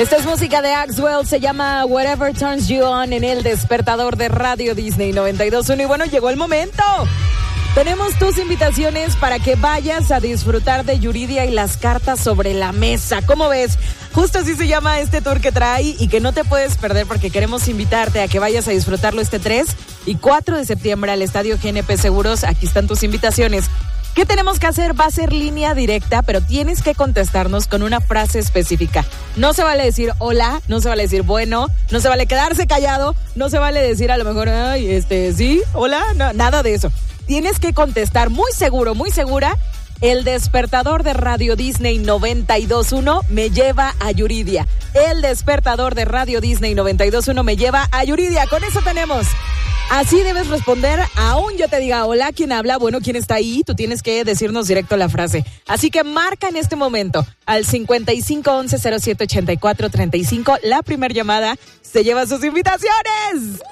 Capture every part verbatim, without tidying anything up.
Esta es música de Axwell, se llama Whatever Turns You On en el despertador de Radio Disney noventa y dos punto uno. Y bueno, llegó el momento. Tenemos tus invitaciones para que vayas a disfrutar de Yuridia y las cartas sobre la mesa. ¿Cómo ves? Justo así se llama este tour que trae y que no te puedes perder porque queremos invitarte a que vayas a disfrutarlo este tres y cuatro de septiembre al Estadio G N P Seguros. Aquí están tus invitaciones. ¿Qué tenemos que hacer? Va a ser línea directa, pero tienes que contestarnos con una frase específica. No se vale decir hola, no se vale decir bueno, no se vale quedarse callado, no se vale decir a lo mejor, ay, este, sí, hola, no, nada de eso. Tienes que contestar muy seguro, muy segura. El despertador de Radio Disney noventa y dos punto uno me lleva a Yuridia. El despertador de Radio Disney noventa y dos punto uno me lleva a Yuridia. Con eso tenemos. Así debes responder, aún yo te diga hola, ¿quién habla? Bueno, ¿quién está ahí? Tú tienes que decirnos directo la frase. Así que marca en este momento al cincuenta y cinco once cero siete ochenta y cuatro treinta y cinco. La primera llamada se lleva sus invitaciones.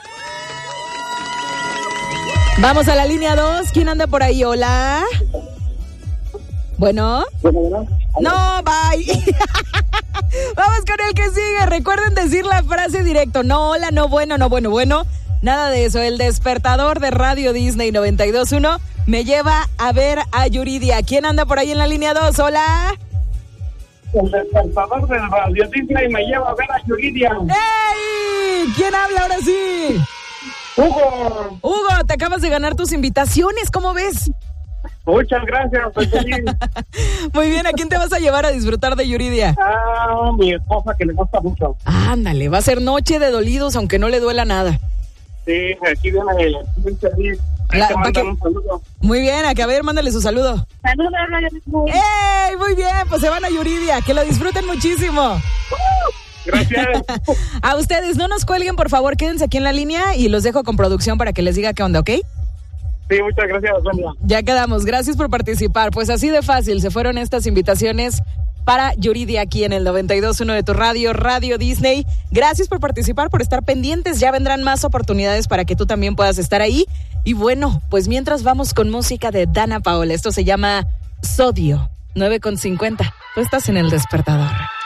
Vamos a la línea dos. ¿Quién anda por ahí? Hola. Bueno. No, bye. Vamos con el que sigue. Recuerden decir la frase directo. No, hola, no, bueno, no, bueno, bueno. Nada de eso. El despertador de Radio Disney noventa y dos punto uno me lleva a ver a Yuridia. ¿Quién anda por ahí en la línea dos? Hola. El despertador de Radio Disney me lleva a ver a Yuridia. ¡Ey! ¿Quién habla ahora sí? Hugo. Hugo, te acabas de ganar tus invitaciones. ¿Cómo ves? Muchas gracias. Muy bien, ¿a quién te vas a llevar a disfrutar de Yuridia? Ah, mi esposa, que le gusta mucho. Ándale, va a ser noche de dolidos, aunque no le duela nada. Sí, aquí viene muy feliz. Ahí La, te mandan que... un saludo. Muy bien, a que a ver, mándale su saludo. Saludos, Radio Disney. ¡Ey! Muy bien, pues se van a Yuridia, que lo disfruten muchísimo. Uh, gracias. A ustedes, no nos cuelguen, por favor, quédense aquí en la línea y los dejo con producción para que les diga qué onda, ¿ok? Sí, muchas gracias, Sonia. Ya quedamos, gracias por participar. Pues así de fácil, se fueron estas invitaciones para Yuridia aquí en el noventa y dos punto uno de tu radio, Radio Disney. Gracias por participar, por estar pendientes. Ya vendrán más oportunidades para que tú también puedas estar ahí. Y bueno, pues mientras vamos con música de Dana Paola. Esto se llama Sodio, nueve con cincuenta. Tú estás en el despertador.